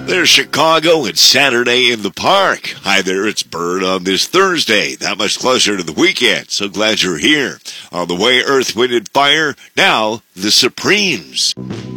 There's Chicago and Saturday in the Park. Hi there, it's Bird on this Thursday. That much closer to the weekend. So glad you're here. On the way, Earth, Wind, and Fire. Now, the Supremes.